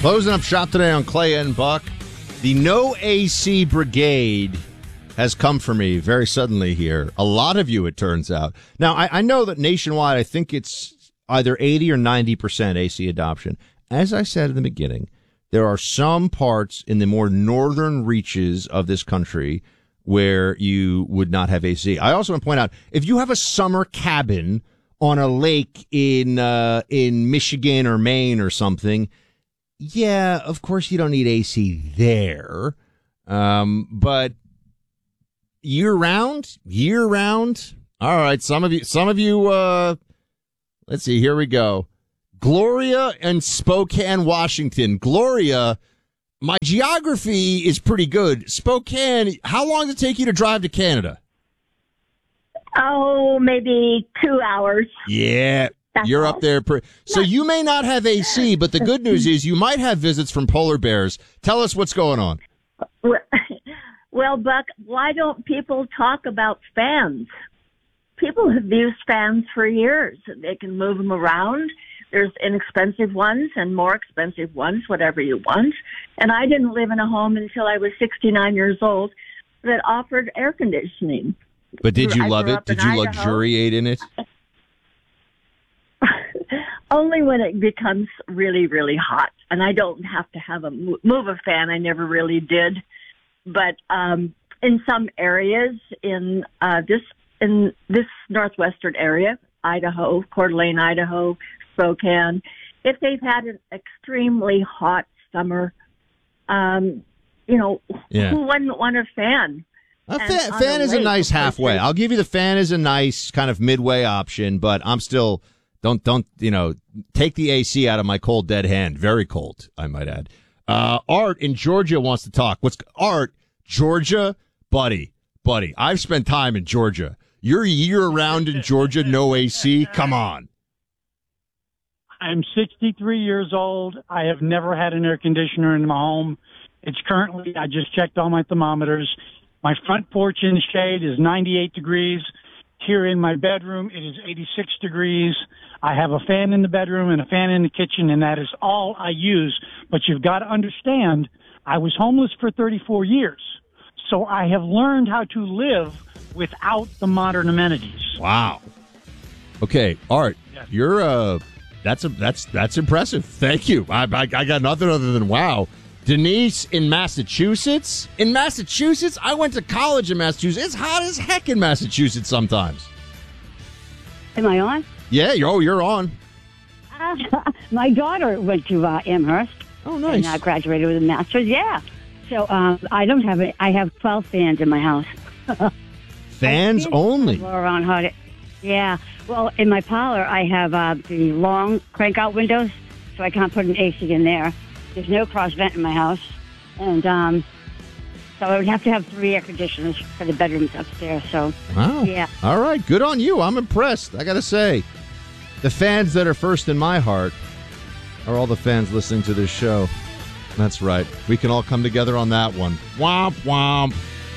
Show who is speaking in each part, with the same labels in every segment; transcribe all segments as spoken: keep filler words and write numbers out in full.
Speaker 1: Closing up shop today on Clay and Buck. The No A C Brigade has come for me very suddenly here. A lot of you, it turns out. Now, I, I know that nationwide, I think it's either eighty or ninety percent A C adoption. As I said in the beginning, there are some parts in the more northern reaches of this country where you would not have A C. I also want to point out, if you have a summer cabin on a lake in uh, in Michigan or Maine or something, yeah, of course you don't need A C there. Um, but year round, year round. All right, some of you, some of you. Uh, let's see. Here we go. Gloria and Spokane, Washington. Gloria, my geography is pretty good. Spokane, how long does it take you to drive to Canada?
Speaker 2: Oh, maybe two hours.
Speaker 1: Yeah, That's you're all. Up there. Pre- so you may not have A C, but the good news is you might have visits from polar bears. Tell us what's going on.
Speaker 2: Well, Buck, why don't people talk about fans? People have used fans for years. They can move them around. There's inexpensive ones and more expensive ones, whatever you want. And I didn't live in a home until I was sixty-nine years old that offered air conditioning.
Speaker 1: But did you
Speaker 2: I
Speaker 1: love it? Did you Idaho. luxuriate in it?
Speaker 2: Only when it becomes really, really hot. And I don't have to have a move a fan. I never really did. But um, in some areas in uh, this in this northwestern area, Idaho, Coeur d'Alene, Idaho, Spokane, if they've had an extremely hot summer, um, you know, yeah. who wouldn't want a fan?
Speaker 1: A fan, fan is a nice halfway. I'll give you the fan is a nice kind of midway option, but I'm still don't don't you know take the A C out of my cold dead hand. Very cold, I might add. Uh, Art in Georgia wants to talk. What's Art? Georgia, buddy, buddy. I've spent time in Georgia. You're year round in Georgia, no A C. Come on.
Speaker 3: I'm sixty-three years old. I have never had an air conditioner in my home. It's currently, I just checked all my thermometers. My front porch in the shade is ninety-eight degrees. Here in my bedroom, it is eighty-six degrees. I have a fan in the bedroom and a fan in the kitchen, and that is all I use. But you've got to understand, I was homeless for thirty-four years. So I have learned how to live without the modern amenities.
Speaker 1: Wow. Okay, Art, yes. you're uh, that's a, that's that's impressive. Thank you. I, I I got nothing other than wow. Denise in Massachusetts. In Massachusetts, I went to college in Massachusetts. It's hot as heck in Massachusetts sometimes.
Speaker 4: Am I on?
Speaker 1: Yeah, you're, oh, you're on.
Speaker 4: Uh, my daughter went to uh, Amherst.
Speaker 1: Oh, nice.
Speaker 4: And uh, graduated with a master's. Yeah. So um, I don't have it. I have twelve fans in my house.
Speaker 1: Fans only?
Speaker 4: Around hot. Yeah. Well, in my parlor, I have uh, the long crank-out windows, so I can't put an A C in there. There's no cross vent in my house. And um, so I would have to have three air conditioners for the bedrooms upstairs. So,
Speaker 1: wow.
Speaker 4: Yeah.
Speaker 1: All right. Good on you. I'm impressed. I got to say, the fans that are first in my heart are all the fans listening to this show. That's right. We can all come together on that one. Womp, womp.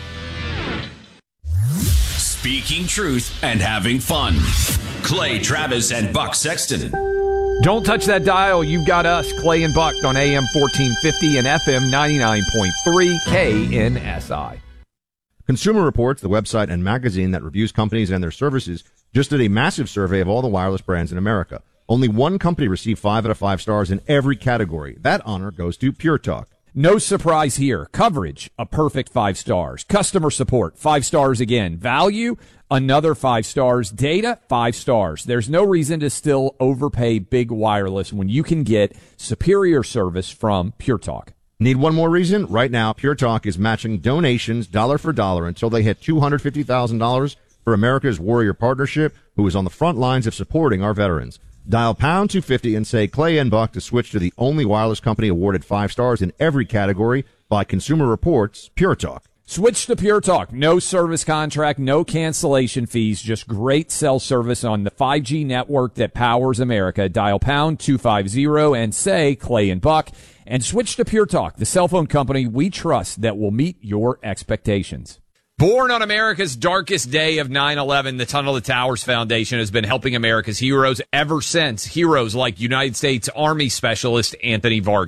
Speaker 5: Speaking truth and having fun. Clay Travis and Buck Sexton.
Speaker 6: Don't touch that dial. You've got us, Clay and Buck, on A M fourteen fifty and F M ninety-nine point three K N S I.
Speaker 1: Consumer Reports, the website and magazine that reviews companies and their services, just did a massive survey of all the wireless brands in America. Only one company received five out of five stars in every category. That honor goes to Pure Talk.
Speaker 6: No surprise here. Coverage, a perfect five stars. Customer support, five stars again. Value, another five stars. Data, five stars. There's no reason to still overpay big wireless when you can get superior service from Pure Talk.
Speaker 1: Need one more reason? Right now, Pure Talk is matching donations dollar for dollar until they hit two hundred fifty thousand dollars for America's Warrior Partnership, who is on the front lines of supporting our veterans. Dial pound two fifty and say Clay and Buck to switch to the only wireless company awarded five stars in every category by Consumer Reports, Pure Talk.
Speaker 6: Switch to Pure Talk. No service contract, no cancellation fees, just great cell service on the five G network that powers America. Dial pound two fifty and say Clay and Buck, and switch to Pure Talk, the cell phone company we trust that will meet your expectations. Born on America's darkest day of nine eleven, the Tunnel to Towers Foundation has been helping America's heroes ever since. Heroes like United States Army Specialist Anthony Vargas.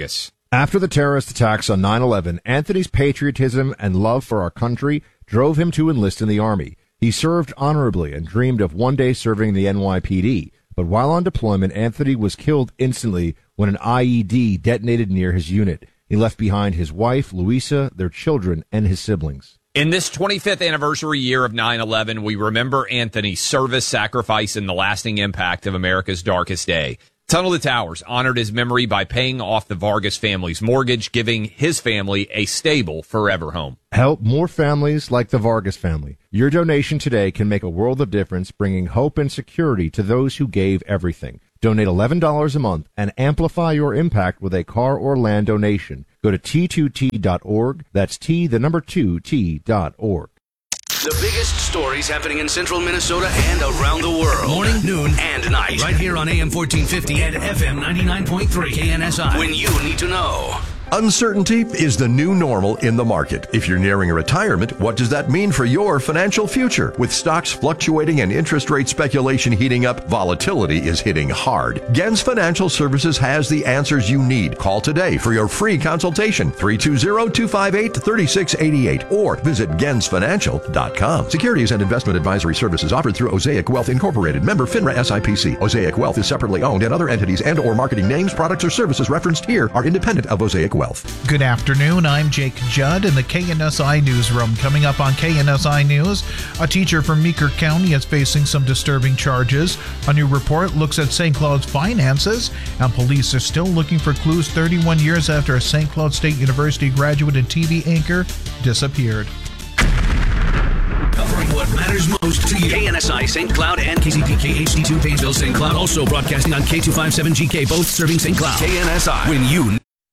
Speaker 1: After the terrorist attacks on nine eleven, Anthony's patriotism and love for our country drove him to enlist in the Army. He served honorably and dreamed of one day serving the N Y P D. But while on deployment, Anthony was killed instantly when an I E D detonated near his unit. He left behind his wife, Louisa, their children, and his siblings.
Speaker 6: In this twenty-fifth anniversary year of nine eleven, we remember Anthony's service, sacrifice, and the lasting impact of America's darkest day. Tunnel to Towers honored his memory by paying off the Vargas family's mortgage, giving his family a stable forever home.
Speaker 1: Help more families like the Vargas family. Your donation today can make a world of difference, bringing hope and security to those who gave everything. Donate eleven dollars a month and amplify your impact with a car or land donation. Go to T two T dot org. That's T, the number two, T dot org.
Speaker 5: The biggest stories happening in central Minnesota and around the world. Morning, noon, and night. Right here on A M fourteen fifty and F M ninety-nine point three K N S I. When you need to know.
Speaker 7: Uncertainty is the new normal in the market. If you're nearing a retirement, what does that mean for your financial future? With stocks fluctuating and interest rate speculation heating up, volatility is hitting hard. Gens Financial Services has the answers you need. Call today for your free consultation, three two zero, two five eight, three six eight eight, or visit gens financial dot com. Securities and investment advisory services offered through Osaic Wealth Incorporated, member FINRA S I P C. Osaic Wealth is separately owned, and other entities and or marketing names, products, or services referenced here are independent of Osaic Wealth.
Speaker 8: Good afternoon. I'm Jake Judd in the K N S I Newsroom. Coming up on K N S I News, a teacher from Meeker County is facing some disturbing charges. A new report looks at Saint Cloud's finances, and police are still looking for clues thirty-one years after a Saint Cloud State University graduate and T V anchor disappeared.
Speaker 5: Covering what matters most to you. K N S I, Saint Cloud, and K C P K H D two, Painesville, Saint Cloud. Also broadcasting on K two fifty-seven G K, both serving Saint Cloud. K N S I, when you...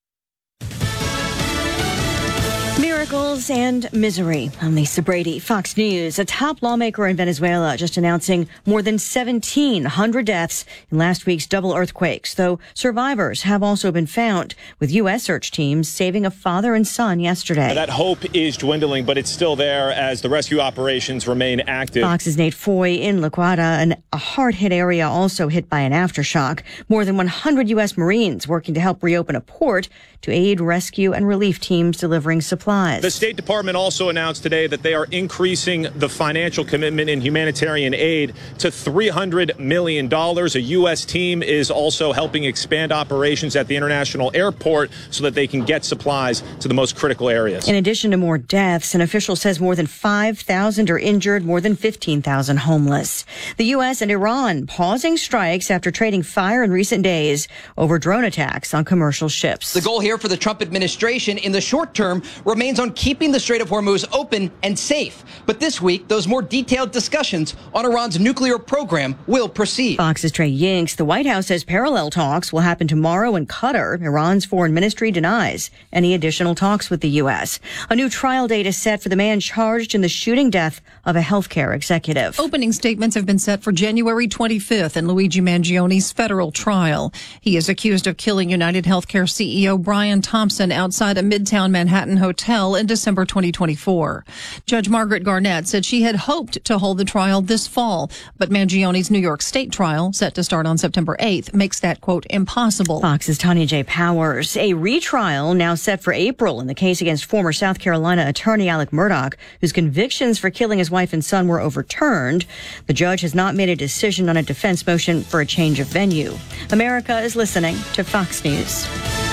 Speaker 9: Miracles and misery. I'm Lisa Brady, Fox News. A top lawmaker in Venezuela just announcing more than seventeen hundred deaths in last week's double earthquakes, though survivors have also been found, with U S search teams saving a father and son yesterday.
Speaker 10: That hope is dwindling, but it's still there as the rescue operations remain active.
Speaker 9: Fox's Nate Foy in La Guardia, and a hard-hit area also hit by an aftershock. More than one hundred U S Marines working to help reopen a port to aid rescue and relief teams delivering supplies.
Speaker 10: The State Department also announced today that they are increasing the financial commitment in humanitarian aid to three hundred million dollars. A U S team is also helping expand operations at the international airport so that they can get supplies to the most critical areas.
Speaker 9: In addition to more deaths, an official says more than five thousand are injured, more than fifteen thousand homeless. The U S and Iran pausing strikes after trading fire in recent days over drone attacks on commercial ships.
Speaker 11: The goal here for the Trump administration in the short term remains on keeping the Strait of Hormuz open and safe. But this week, those more detailed discussions on Iran's nuclear program will proceed.
Speaker 9: Fox's Trey Yinks. The White House says parallel talks will happen tomorrow in Qatar. Iran's foreign ministry denies any additional talks with the U S. A new trial date is set for the man charged in the shooting death of a healthcare executive.
Speaker 12: Opening statements have been set for January twenty-fifth in Luigi Mangioni's federal trial. He is accused of killing United Healthcare C E O Brian Thompson outside a Midtown Manhattan hotel in December twenty twenty-four. Judge Margaret Garnett said she had hoped to hold the trial this fall, but Mangioni's New York State trial, set to start on September eighth, makes that, quote, impossible.
Speaker 9: Fox's Tanya J. Powers. A retrial now set for April in the case against former South Carolina attorney Alec Murdaugh, whose convictions for killing his wife and son were overturned. The judge has not made a decision on a defense motion for a change of venue. America is listening to Fox News.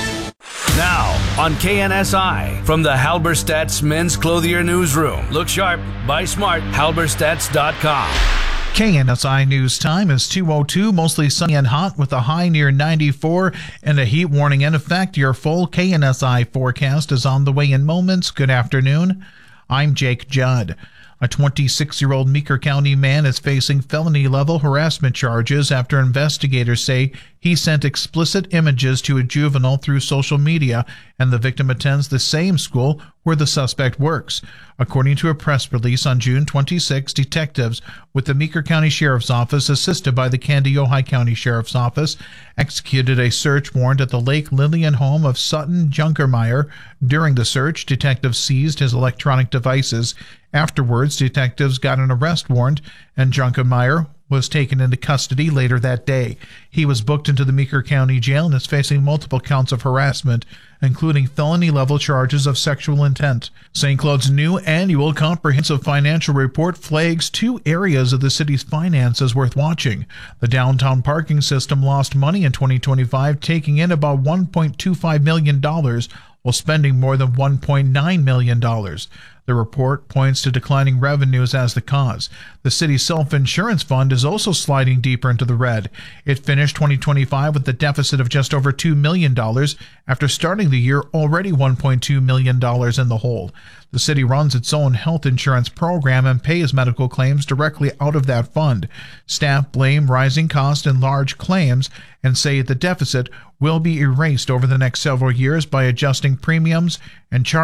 Speaker 13: Now on K N S I from the Halberstadt's Men's Clothier Newsroom. Look sharp, buy smart, halberstadts dot com.
Speaker 8: K N S I News time is two oh two, mostly sunny and hot with a high near ninety-four and a heat warning in effect. Your full K N S I forecast is on the way in moments. Good afternoon. I'm Jake Judd. A twenty-six-year-old Meeker County man is facing felony-level harassment charges after investigators say he sent explicit images to a juvenile through social media, and the victim attends the same school where the suspect works. According to a press release on June twenty-sixth, detectives with the Meeker County Sheriff's Office, assisted by the Candy Ojai County Sheriff's Office, executed a search warrant at the Lake Lillian home of Sutton Junkermeyer. During the search, detectives seized his electronic devices. Afterwards, detectives got an arrest warrant, and Junkermeyer was taken into custody later that day. He was booked into the Meeker County Jail and is facing multiple counts of harassment, including felony-level charges of sexual intent. Saint Cloud's new annual comprehensive financial report flags two areas of the city's finances worth watching. The downtown parking system lost money in twenty twenty-five, taking in about one point two five million dollars while spending more than one point nine million dollars. The report points to declining revenues as the cause. The city's self-insurance fund is also sliding deeper into the red. It finished twenty twenty-five with a deficit of just over two million dollars after starting the year already one point two million dollars in the hole. The city runs its own health insurance program and pays medical claims directly out of that fund. Staff blame rising costs and large claims and say the deficit will be erased over the next several years by adjusting premiums and charges